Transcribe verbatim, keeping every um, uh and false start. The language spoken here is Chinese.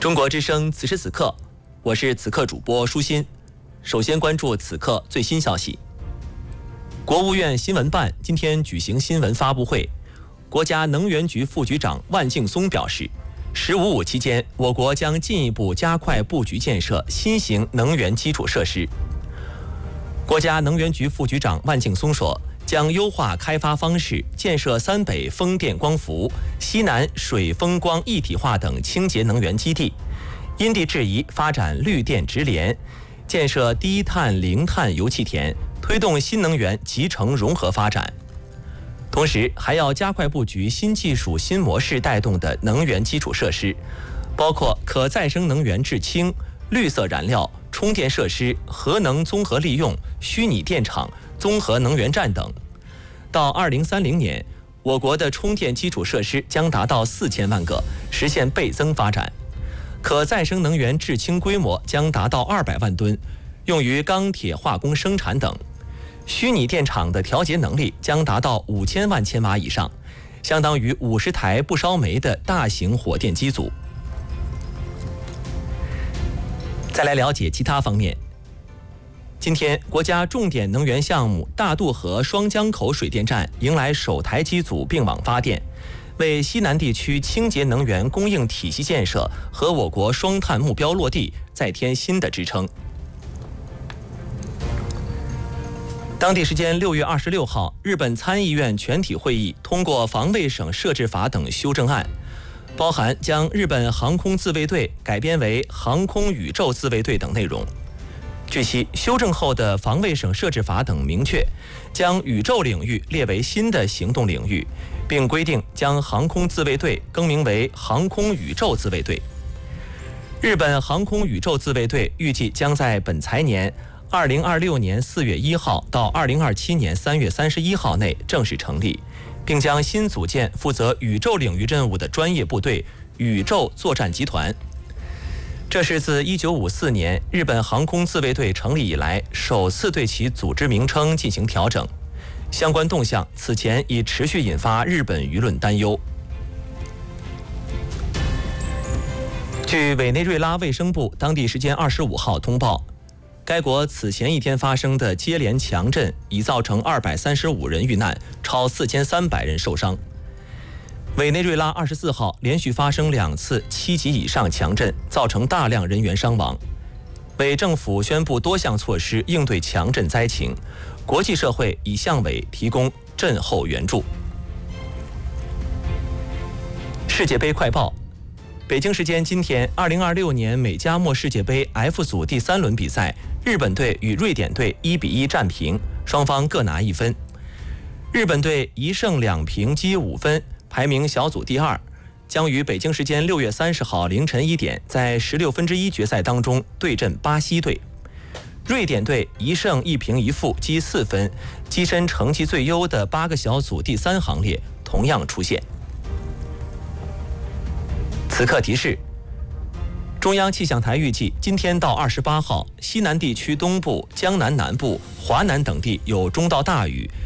中国之声此时此刻，我是此刻主播舒心。首先关注此刻最新消息。国务院新闻办今天举行新闻发布会，国家能源局副局长万劲松表示，十五五期间，我国将进一步加快布局建设新型能源基础设施。国家能源局副局长万劲松说，将优化开发方式，建设三北风电光伏、西南水风光一体化等清洁能源基地，因地制宜发展绿电直联，建设低碳零碳油气田，推动新能源集成融合发展。同时，还要加快布局新技术新模式带动的能源基础设施，包括可再生能源制氢、绿色燃料、充电设施、核能综合利用、虚拟电厂、综合能源站等。到二零三零年，我国的充电基础设施将达到四千万个，实现倍增发展。可再生能源制氢规模将达到二百万吨，用于钢铁化工生产等。虚拟电厂的调节能力将达到五千万千瓦以上，相当于五十台不烧煤的大型火电机组。再来了解其他方面。今天，国家重点能源项目大渡河双江口水电站迎来首台机组并网发电，为西南地区清洁能源供应体系建设和我国双碳目标落地再添新的支撑。当地时间六月二十六号，日本参议院全体会议通过防卫省设置法等修正案，包含将日本航空自卫队改编为航空宇宙自卫队等内容。据悉，修正后的防卫省设置法等明确，将宇宙领域列为新的行动领域，并规定将航空自卫队更名为航空宇宙自卫队。日本航空宇宙自卫队预计将在本财年二零二六年四月一号到二零二七年三月三十一号内正式成立，并将新组建负责宇宙领域任务的专业部队宇宙作战集团。这是自一九五四年日本航空自卫队成立以来首次对其组织名称进行调整，相关动向此前已持续引发日本舆论担忧。据委内瑞拉卫生部当地时间二十五号通报，该国此前一天发生的接连强震已造成二百三十五人遇难，超四千三百人受伤。委内瑞拉二十四号连续发生两次七级以上强震，造成大量人员伤亡。委政府宣布多项措施应对强震灾情，国际社会已向委提供震后援助。世界杯快报。北京时间今天，二零二六年美加墨世界杯 F 组第三轮比赛，日本队与瑞典队一比一战平，双方各拿一分。日本队一胜两平积五分，排名小组第二，将于北京时间六月三十号凌晨一点在十六分之一决赛当中对阵巴西队。瑞典队一胜一平一负积四分，跻身成绩最优的八个小组第三行列，同样出现。此刻提示：中央气象台预计，今天到二十八号，西南地区东部、江南南部、华南等地有中到大雨，